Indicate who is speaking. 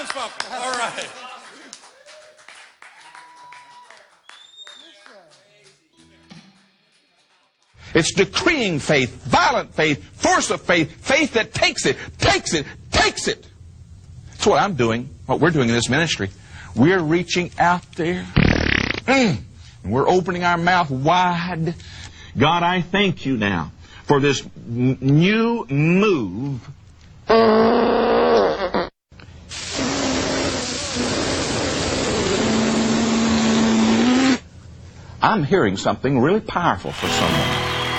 Speaker 1: townsfolk. All right.
Speaker 2: It's decreeing faith, violent faith, force of faith, faith that takes it. That's what I'm doing, what we're doing in this ministry. We're reaching out there. And we're opening our mouth wide. God, I thank you now for this new move. I'm hearing something really powerful for someone.